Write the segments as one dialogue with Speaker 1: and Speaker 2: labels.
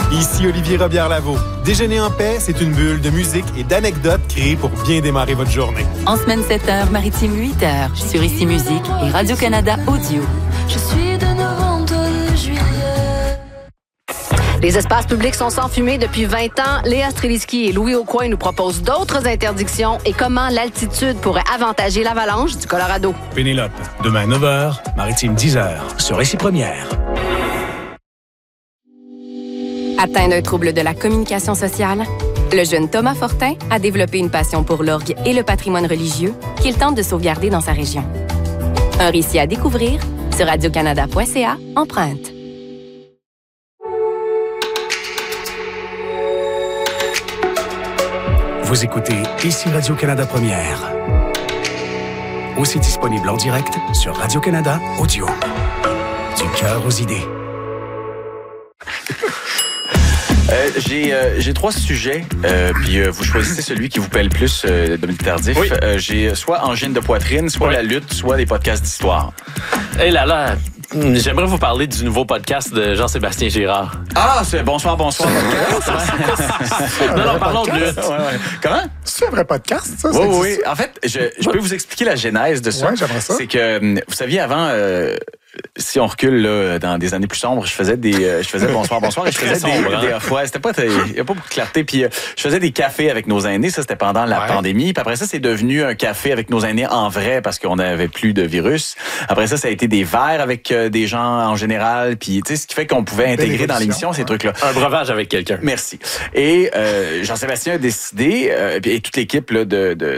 Speaker 1: Ici Olivier Robillard-Lavaux. Déjeuner en paix, c'est une bulle de musique et d'anecdotes créées pour bien démarrer votre journée.
Speaker 2: En semaine 7h, Maritime 8h, sur Ici Musique et Radio-Canada Audio.
Speaker 3: Je suis de novembre de juillet.
Speaker 4: Les espaces publics sont sans fumée depuis 20 ans. Léa Streliski et Louis Aucoin nous proposent d'autres interdictions et comment l'altitude pourrait avantager l'avalanche du Colorado.
Speaker 5: Pénélope, demain 9h, Maritime 10h, sur Ici Première.
Speaker 6: Atteint d'un trouble de la communication sociale, le jeune Thomas Fortin a développé une passion pour l'orgue et le patrimoine religieux qu'il tente de sauvegarder dans sa région. Un récit à découvrir sur radiocanada.ca empreinte.
Speaker 5: Vous écoutez Ici Radio-Canada Première. Aussi disponible en direct sur Radio-Canada Audio. Du cœur aux idées.
Speaker 7: J'ai 3 sujets, puis vous choisissez celui qui vous plaît le plus, Dominique Tardif.
Speaker 8: Oui.
Speaker 7: J'ai soit angine de poitrine, soit la lutte, soit des podcasts d'histoire.
Speaker 8: Hé là là, j'aimerais vous parler du nouveau podcast de Jean-Sébastien Girard.
Speaker 7: Ah, c'est bonsoir.
Speaker 8: Non, parlons de lutte.
Speaker 7: Ouais. Comment?
Speaker 9: C'est un vrai podcast, ça?
Speaker 7: Oui. En fait, je peux vous expliquer la genèse de ça.
Speaker 9: Oui, j'aimerais ça.
Speaker 7: C'est que, vous saviez, avant... si on recule là, dans des années plus sombres, je faisais bonsoir et je faisais c'était pas il y a pas beaucoup de clarté, puis je faisais des cafés avec nos aînés, ça c'était pendant la pandémie, puis après ça c'est devenu un café avec nos aînés en vrai parce qu'on n'avait plus de virus. Après ça a été des verres avec des gens en général, puis tu sais ce qui fait qu'on pouvait intégrer dans l'émission ces trucs-là.
Speaker 8: Un breuvage avec quelqu'un.
Speaker 7: Merci. Et Jean-Sébastien a décidé et toute l'équipe là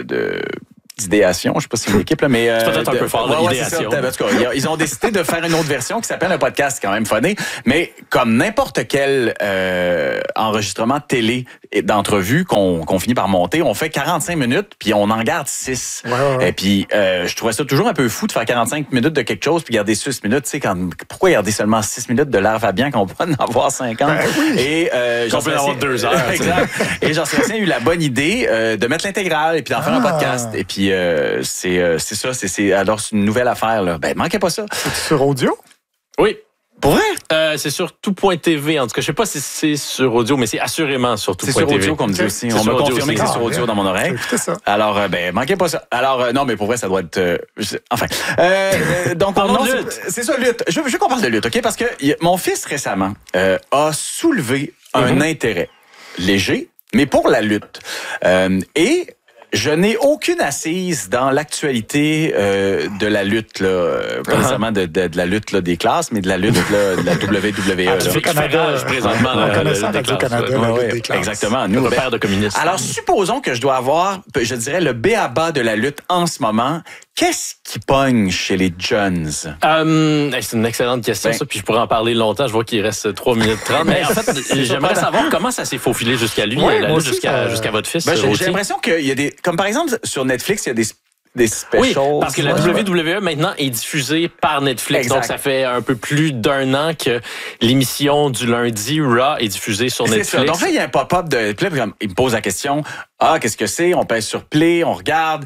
Speaker 7: d'idéation, je sais pas si c'est une équipe, là, mais...
Speaker 8: c'est peut-être un peu fort, l'idéation.
Speaker 7: En tout cas, ils ont décidé de faire une autre version qui s'appelle un podcast, quand même funné, mais comme n'importe quel enregistrement télé d'entrevue qu'on finit par monter, on fait 45 minutes, puis on en garde 6.
Speaker 9: Ouais.
Speaker 7: Et puis, je trouvais ça toujours un peu fou de faire 45 minutes de quelque chose, puis garder 6 minutes. Tu sais, pourquoi garder seulement 6 minutes de l'air Fabien qu'on peut en avoir 50? Et
Speaker 8: qu'on peut en avoir 2 heures.
Speaker 7: Exact. Et Jean-Sébastien a eu la bonne idée de mettre l'intégrale et puis d'en faire un podcast. Et puis, c'est ça. Alors, c'est une nouvelle affaire, là. Ben, manquez pas ça.
Speaker 9: C'est sur audio?
Speaker 8: Oui.
Speaker 7: Pour vrai?
Speaker 8: C'est sur tout.tv. En tout cas, je sais pas si c'est sur audio, mais c'est assurément sur tout.tv.
Speaker 7: C'est sur audio qu'on me dit aussi. On m'a confirmé que c'est sur audio dans mon oreille.
Speaker 9: Ça.
Speaker 7: Alors, manquez pas ça. Alors, non, mais pour vrai, ça doit être... enfin. Donc, c'est ça, lutte. Je veux qu'on parle de lutte, OK? Parce que mon fils, récemment, a soulevé un intérêt léger, mais pour la lutte. Et... je n'ai aucune assise dans l'actualité de la lutte, là, pas nécessairement de la lutte là, des classes, mais de la lutte là, de la WWE.
Speaker 9: Radio-Canada,
Speaker 8: présentement,
Speaker 9: on connaît ça, Radio-Canada, la lutte des classes.
Speaker 7: Exactement.
Speaker 8: Nous, le père de communistes.
Speaker 7: Alors, supposons que je dois avoir, je dirais, le b.a.-ba de la lutte en ce moment. Qu'est-ce qui pogne chez les jeunes?
Speaker 8: C'est une excellente question, ça, puis je pourrais en parler longtemps. Je vois qu'il reste 3 minutes 30. Mais en fait, j'aimerais savoir comment ça s'est faufilé jusqu'à lui, jusqu'à votre fils.
Speaker 7: J'ai l'impression qu'il y a des... Comme par exemple, sur Netflix, il y a des specials.
Speaker 8: Oui, parce que la WWE maintenant est diffusée par Netflix. Exact. Donc, ça fait un peu plus d'1 an que l'émission du lundi, Raw, est diffusée sur Netflix.
Speaker 7: Ça. Donc là, il y a un pop-up de... Il me pose la question... qu'est-ce que c'est? On pèse sur play, on regarde.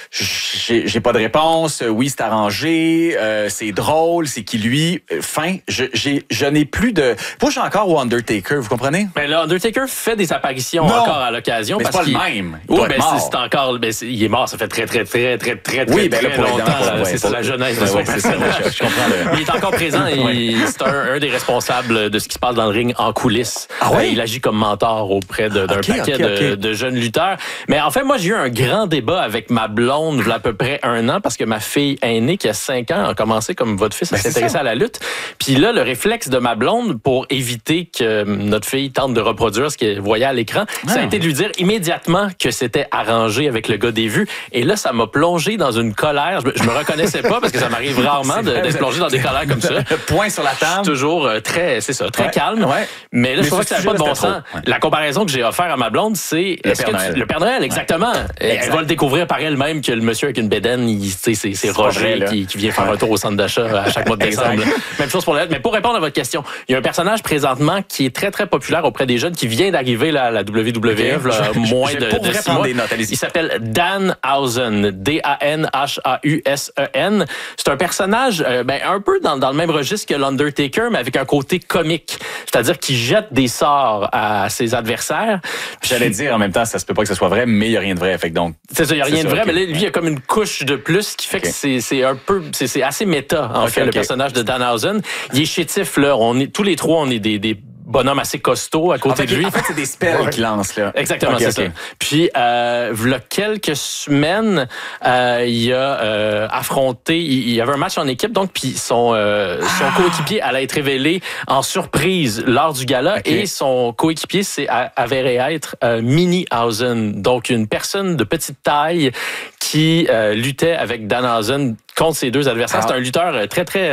Speaker 7: J'ai pas de réponse. Oui, c'est arrangé. C'est drôle. C'est qui lui? Fin. Je n'ai plus de... Moi, je suis encore au Undertaker, vous comprenez?
Speaker 8: Mais le Undertaker fait des apparitions encore à l'occasion.
Speaker 7: Mais c'est pas le même.
Speaker 8: Oui, c'est encore... il est mort, ça fait très longtemps. C'est ça la jeunesse de son personnage.
Speaker 7: Je comprends.
Speaker 8: Il est encore présent et c'est un des responsables de ce qui se passe dans le ring en coulisses. Il agit comme mentor auprès d'un paquet de jeunes lutteurs. Mais en fait, moi, j'ai eu un grand débat avec ma blonde il y a à peu près 1 an parce que ma fille aînée, qui a 5 ans, a commencé comme votre fils à s'intéresser à la lutte. Puis là, le réflexe de ma blonde pour éviter que notre fille tente de reproduire ce qu'elle voyait à l'écran, ça a été de lui dire immédiatement que c'était arrangé avec le gars des vues. Et là, ça m'a plongé dans une colère. Je me reconnaissais pas parce que ça m'arrive rarement d'être plongé dans des colères comme ça.
Speaker 7: Point sur la table.
Speaker 8: Je suis toujours très calme. Ouais. Mais là, je trouvais que ça n'avait pas de bon sens. La comparaison que j'ai offerte à ma blonde, c'est le Père Noël, exactement. Elle va le découvrir par elle-même que le monsieur avec une bédaine, c'est Roger qui vient faire un tour au centre d'achat à chaque mois de décembre. Même chose pour la lettre. Mais pour répondre à votre question, il y a un personnage présentement qui est très, très populaire auprès des jeunes, qui vient d'arriver à la WWE, moins de 6 mois. Il s'appelle Dan Housen, D-A-N-H-A-U-S-E-N. C'est un personnage un peu dans le même registre que l'Undertaker, mais avec un côté comique. C'est-à-dire qu'il jette des sorts à ses adversaires.
Speaker 7: J'allais dire, en même temps, ça se peut pas que ce soit vrai, mais il n'y a rien de vrai. Fait que donc,
Speaker 8: c'est ça, il n'y a rien de vrai, mais là, lui, il y a comme une couche de plus qui fait que c'est un peu... C'est assez méta, en fait, le personnage de Danhausen. Il est chétif, là. Tous les trois, on est des bonhomme assez costaud à côté de lui.
Speaker 7: En fait, c'est des spells qu'il lance, là.
Speaker 8: Exactement, c'est ça. Puis, il quelques semaines, il a affronté... Il y avait un match en équipe, donc, puis son coéquipier allait être révélé en surprise lors du gala, et son coéquipier avéré être Minihausen, donc une personne de petite taille qui luttait avec Danhausen contre ses deux adversaires. C'est un lutteur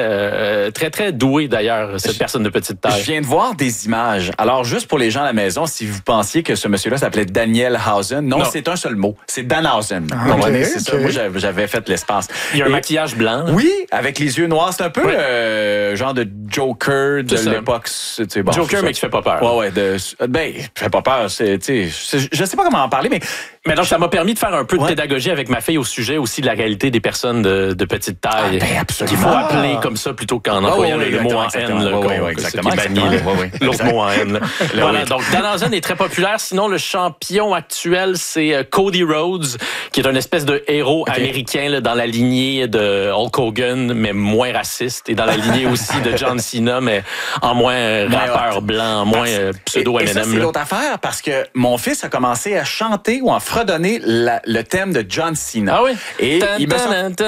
Speaker 8: très doué, d'ailleurs, cette personne de petite taille.
Speaker 7: Je viens de voir des images. Alors, juste pour les gens à la maison, si vous pensiez que ce monsieur-là s'appelait Daniel Hausen, non, c'est un seul mot. C'est Danhausen. C'est ça. Moi, j'avais fait l'espace.
Speaker 8: Il y a un maquillage blanc.
Speaker 7: Oui, avec les yeux noirs. C'est un peu genre de Joker de l'époque.
Speaker 8: Joker, mais qui fait pas peur.
Speaker 7: Ouais. Fait pas peur. Je sais pas comment en parler, mais
Speaker 8: donc, ça m'a permis de faire un peu de pédagogie avec ma fille au sujet aussi de la réalité des personnes de petite taille.
Speaker 7: Absolument.
Speaker 8: Il faut appeler comme ça plutôt qu'en employant le mot en N.
Speaker 7: Exactement.
Speaker 8: L'autre mot en N. Voilà, donc Danhausen est très populaire. Sinon, le champion actuel, c'est Cody Rhodes, qui est une espèce de héros américain là, dans la lignée de Hulk Hogan, mais moins raciste, et dans la lignée aussi de John Cena, mais en moins rappeur blanc, moins pseudo-M&M.
Speaker 7: Et ça, c'est l'autre affaire, parce que mon fils a commencé à chanter ou à fredonner le thème de John Cena.
Speaker 8: Ah oui?
Speaker 7: Et il me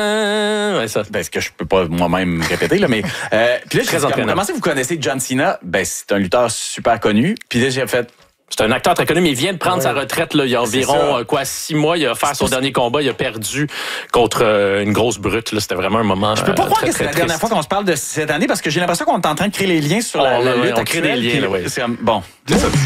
Speaker 7: ça. Ce que je peux pas moi-même répéter, là, mais puis là, comment vous connaissez John Cena? C'est un lutteur super connu. Puis là, j'ai fait...
Speaker 8: C'est un acteur très connu, mais il vient de prendre sa retraite là, il y a environ 6 mois. Il a fait son dernier combat. Il a perdu contre une grosse brute. Là. C'était vraiment un moment.
Speaker 7: Je peux pas croire que c'est la dernière fois qu'on se parle de cette année, parce que j'ai l'impression qu'on est en train de créer les liens sur la lutte
Speaker 8: on crée des liens.
Speaker 7: Bon, c'est ça.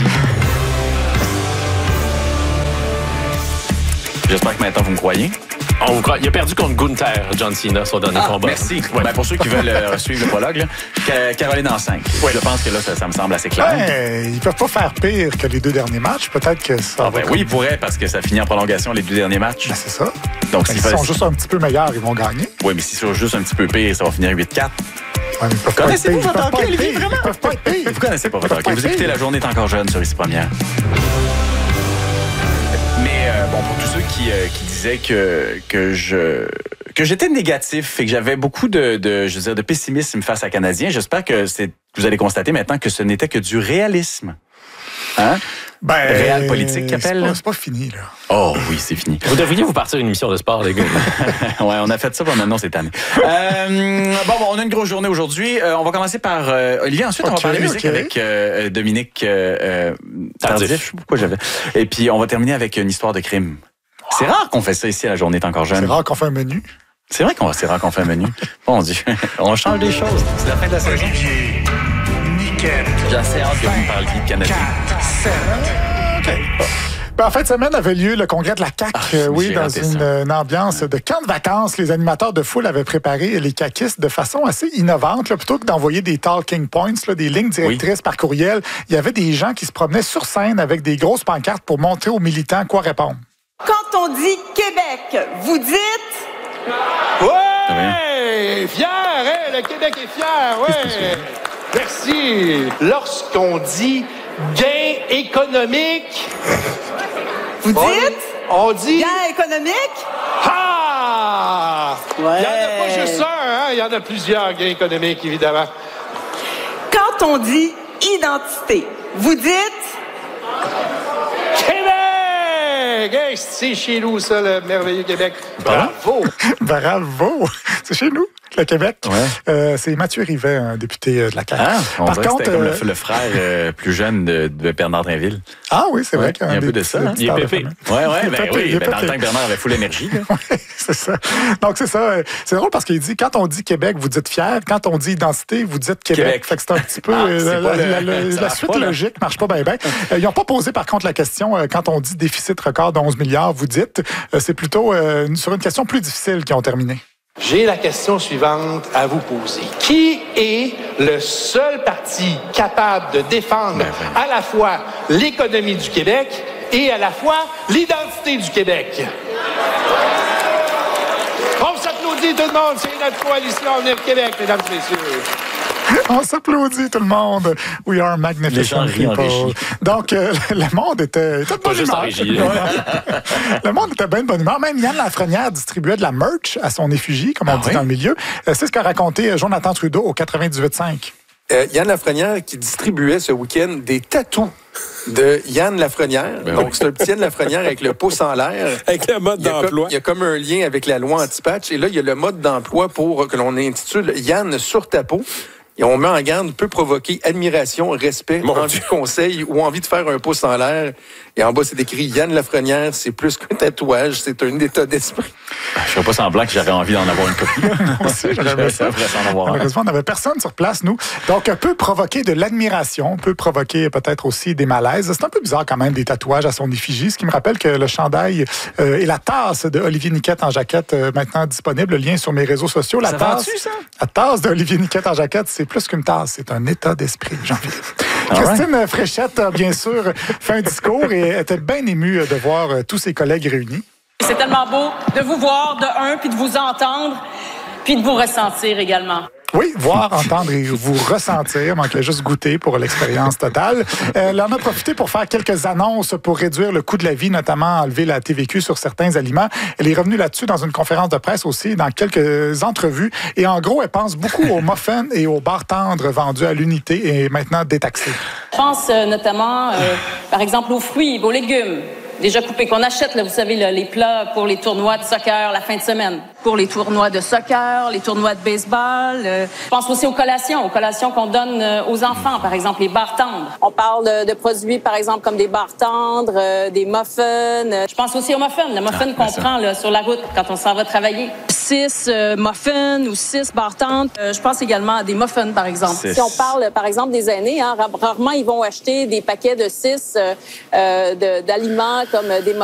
Speaker 7: J'espère que maintenant vous me croyez.
Speaker 8: Il a perdu contre Gunther, John Cena, son dernier combat.
Speaker 7: Merci. Ouais. Pour ceux qui veulent suivre le prologue, là, Caroline en 5. Je pense que là, ça me semble assez clair.
Speaker 9: Ils peuvent pas faire pire que les 2 derniers matchs. Peut-être que ça va...
Speaker 7: Oui, ils pourraient, parce que ça finit en prolongation les 2 derniers matchs.
Speaker 9: C'est ça.
Speaker 7: Donc,
Speaker 9: s'ils sont juste un petit peu meilleurs, ils vont gagner.
Speaker 7: Oui, mais s'ils sont juste un petit peu pire, ça va finir 8-4.
Speaker 9: Connaissez-vous
Speaker 7: votre hockey, Olivier, vraiment? Vous connaissez pas votre hockey. Vous écoutez La Journée est encore jeune sur Ici Première. Mais pour tous ceux qui disaient que j'étais négatif et que j'avais beaucoup de pessimisme face à Canadiens, j'espère que vous allez constater maintenant que ce n'était que du réalisme. Hein? Réal politique qui appelle.
Speaker 9: C'est pas fini, là.
Speaker 7: Oh oui, c'est fini.
Speaker 8: Vous devriez vous partir une émission de sport, les gars.
Speaker 7: Ouais, on a fait ça pendant cette année. On a une grosse journée aujourd'hui. On va commencer par Olivier. Ensuite, on va parler musique avec Dominique Tardif. Je sais pas pourquoi j'avais. Et puis, on va terminer avec une histoire de crime. C'est rare qu'on fait ça ici à La Journée est encore jeune.
Speaker 9: C'est rare qu'on fait un menu.
Speaker 7: C'est vrai c'est rare qu'on fait un menu. Mon Dieu, on change des choses. C'est la fin de la saison.
Speaker 5: Olivier, Niquette.
Speaker 7: J'ai assez hâte que vous me parliez de Canadien.
Speaker 5: 4, 7.
Speaker 9: OK. En fin de semaine avait lieu le congrès de la CAQ, dans une ambiance de camp de vacances. Les animateurs de foule avaient préparé les caquistes de façon assez innovante. Là, plutôt que d'envoyer des talking points, des lignes directrices par courriel, il y avait des gens qui se promenaient sur scène avec des grosses pancartes pour montrer aux militants quoi répondre.
Speaker 10: Quand on dit Québec, vous dites...
Speaker 11: Ouais! Fier, hein? Le Québec est fier, ouais! Merci! Lorsqu'on dit gain économique...
Speaker 10: Vous dites?
Speaker 11: On dit...
Speaker 10: Gain économique?
Speaker 11: Ah!
Speaker 10: Ouais.
Speaker 11: Il n'y en a pas juste un, hein? Il y en a plusieurs gains économiques, évidemment.
Speaker 10: Quand on dit identité, vous dites...
Speaker 11: Québec! Hey, c'est chez nous, ça, le merveilleux Québec. Bravo!
Speaker 9: Bravo! C'est chez nous, le Québec.
Speaker 7: Ouais.
Speaker 9: C'est Mathieu Rivet, un député de la CAQ.
Speaker 7: Par contre, c'était comme le frère plus jeune de Bernard Drinville.
Speaker 9: Ah oui, c'est vrai qu'il
Speaker 7: y a un peu de ça.
Speaker 8: Il est pépé.
Speaker 7: Oui, dans le temps que Bernard avait full énergie.
Speaker 9: Oui, c'est ça. Donc, c'est ça. C'est drôle parce qu'il dit, quand on dit Québec, vous dites fier. Quand on dit identité, vous dites Québec. Fait que c'est un petit peu... la suite logique marche pas bien. Ils n'ont pas posé, par contre, la question, quand on dit déficit record de 11 milliards, vous dites, c'est plutôt sur une question plus difficile qu'ils ont terminé.
Speaker 11: J'ai la question suivante à vous poser. Qui est le seul parti capable de défendre à la fois l'économie du Québec et à la fois l'identité du Québec? Applaudissez tout le monde, c'est notre coalition Avenir Québec, mesdames et messieurs.
Speaker 9: On s'applaudit, tout le monde. We are magnificent people. Donc, le monde était de bonne humeur. Le monde était bien de bonne humeur. Même Yann Lafrenière distribuait de la merch à son effigie, comme on dit dans le milieu. C'est ce qu'a raconté Jonathan Trudeau au 98.5.
Speaker 12: Yann Lafrenière qui distribuait ce week-end des tatous de Yann Lafrenière. Donc, c'est un petit Yann Lafrenière avec le pouce en l'air.
Speaker 13: Avec le mode d'emploi.
Speaker 12: Il y a comme un lien avec la loi anti-patch. Et là, il y a le mode d'emploi pour que l'on intitule Yann sur ta peau. Et on met en garde, peut provoquer admiration, respect, envie de conseil ou envie de faire un pouce en l'air. Et en bas, c'est écrit Yann Lafrenière, c'est plus qu'un tatouage, c'est un état d'esprit.
Speaker 7: Je fais pas semblant que j'aurais envie d'en avoir une copie.
Speaker 9: Moi aussi, j'aurais aimé ça. Malheureusement, on n'avait personne sur place, nous. Donc, peut provoquer de l'admiration, peut provoquer peut-être aussi des malaises. C'est un peu bizarre quand même, des tatouages à son effigie, ce qui me rappelle que le chandail et la tasse de Olivier Niquette en jaquette, maintenant disponible, le lien sur mes réseaux sociaux. La tasse d'Olivier Niquette en jaquette, c'est plus qu'une tasse, c'est un état d'esprit, Jean-Philippe. Christine Fréchette, bien sûr, fait un discours et était bien émue de voir tous ses collègues réunis.
Speaker 14: C'est tellement beau de vous voir, de un, puis de vous entendre, puis de vous ressentir également.
Speaker 9: Oui, voir, entendre et vous ressentir. Manquait juste goûter pour l'expérience totale. Elle en a profité pour faire quelques annonces pour réduire le coût de la vie, notamment enlever la TVQ sur certains aliments. Elle est revenue là-dessus dans une conférence de presse aussi, dans quelques entrevues. Et en gros, elle pense beaucoup aux muffins et aux bars tendres vendus à l'unité et maintenant détaxés.
Speaker 14: Je pense notamment, par exemple, aux fruits, aux légumes. Déjà coupés, qu'on achète, là, vous savez, là, les plats pour les tournois de soccer la fin de semaine. Pour les tournois de soccer, les tournois de baseball. Je pense aussi aux collations qu'on donne aux enfants, par exemple, les bars tendres. On parle de produits, par exemple, comme des bars tendres, des muffins. Je pense aussi aux muffins, le muffin qu'on prend là, sur la route quand on s'en va travailler. 6 muffins ou 6 bars tendres. Je pense également à des muffins, par exemple. 6. Si on parle, par exemple, des aînés, rarement ils vont acheter des paquets de 6 d'aliments comme des